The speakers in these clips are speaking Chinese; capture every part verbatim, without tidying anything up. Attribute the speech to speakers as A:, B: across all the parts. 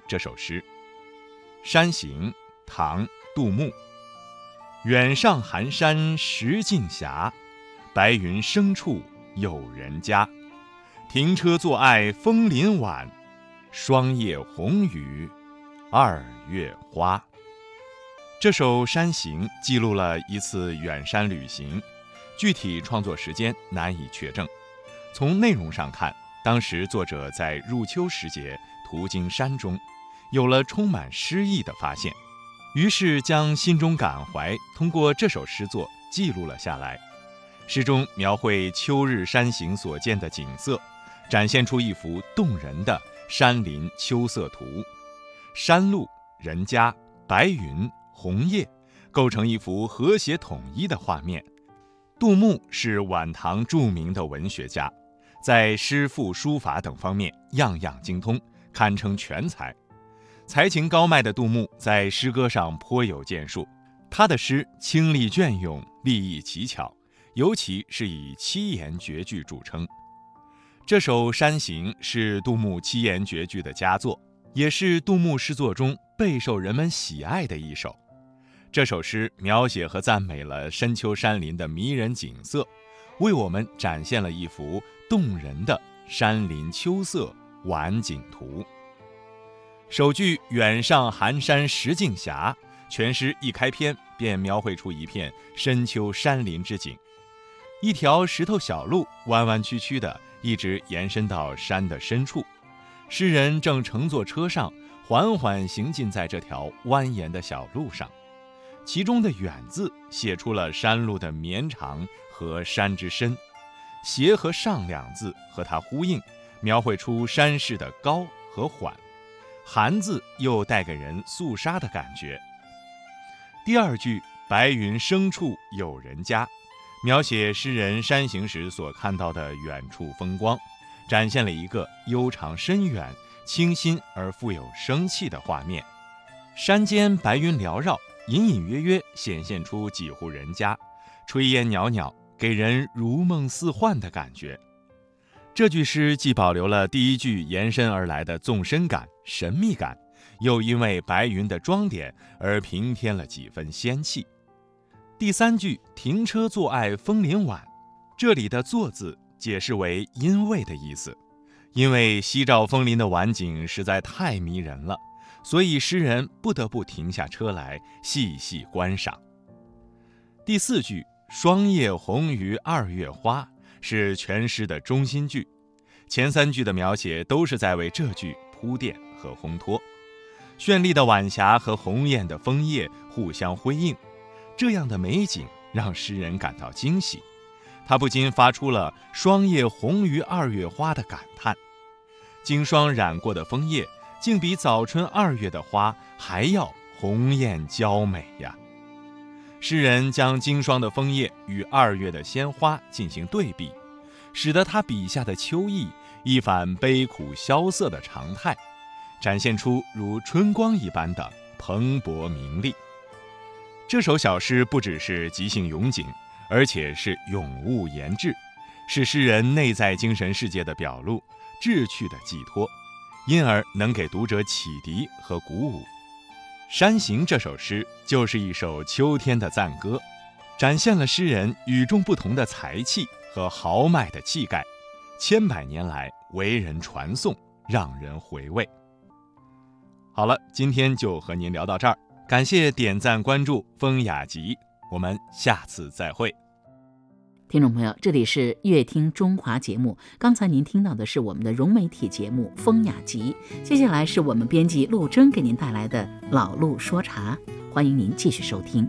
A: 这首诗。山行，唐，杜牧。远上寒山石径斜，白云生处有人家。停车坐爱枫林晚，霜叶红于二月花。这首山行记录了一次远山旅行，具体创作时间难以确证。从内容上看，当时作者在入秋时节途经山中，有了充满诗意的发现，于是将心中感怀通过这首诗作记录了下来。诗中描绘秋日山行所见的景色，展现出一幅动人的山林秋色图。山路、人家、白云、红叶构成一幅和谐统一的画面。杜牧是晚唐著名的文学家，在诗赋书法等方面样样精通，堪称全才。才情高迈的杜牧在诗歌上颇有建树，他的诗清丽隽永，立意奇巧，尤其是以七言绝句著称。这首《山行》是杜牧七言绝句的佳作，也是杜牧诗作中备受人们喜爱的一首。这首诗描写和赞美了深秋山林的迷人景色，为我们展现了一幅动人的山林秋色晚景图。首句远上寒山石径斜，全诗一开篇便描绘出一片深秋山林之景。一条石头小路弯弯曲曲的一直延伸到山的深处，诗人正乘坐车上缓缓行进在这条蜿蜒的小路上，其中的远字写出了山路的绵长和山之深，斜和上两字和它呼应，描绘出山势的高和缓，寒字又带给人肃杀的感觉。第二句白云生处有人家，描写诗人山行时所看到的远处风光，展现了一个悠长深远、清新而富有生气的画面。山间白云缭绕，隐隐约约显现出几户人家，炊烟袅袅，给人如梦似幻的感觉。这句诗既保留了第一句延伸而来的纵深感、神秘感，又因为白云的装点而平添了几分仙气。第三句停车坐爱枫林晚，这里的坐字解释为因为的意思，因为夕照枫林的晚景实在太迷人了，所以诗人不得不停下车来细细观赏。第四句霜叶红于二月花，是全诗的中心句，前三句的描写都是在为这句铺垫和烘托。绚丽的晚霞和红艳的枫叶互相辉映，这样的美景让诗人感到惊喜，他不禁发出了霜叶红于二月花的感叹。经霜染过的枫叶竟比早春二月的花还要红艳娇美呀！诗人将经霜的枫叶与二月的鲜花进行对比，使得他笔下的秋意一反悲苦萧瑟的常态，展现出如春光一般的蓬勃明丽。这首小诗不只是即兴咏景，而且是咏物言志，是诗人内在精神世界的表露，志趣的寄托，因而能给读者启迪和鼓舞。《山行》这首诗就是一首秋天的赞歌，展现了诗人与众不同的才气和豪迈的气概，千百年来为人传颂，让人回味。好了，今天就和您聊到这儿，感谢点赞关注风雅集，我们下次再会。
B: 听众朋友，这里是乐听中华节目，刚才您听到的是我们的融媒体节目风雅集，接下来是我们编辑陆征给您带来的老陆说茶，欢迎您继续收听。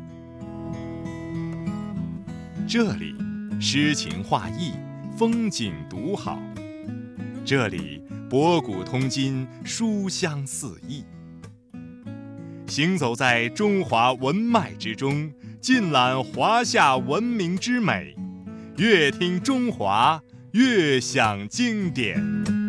A: 这里诗情画意，风景独好，这里博古通今，书香四溢。行走在中华文脉之中，尽览华夏文明之美，越听中华，越享经典。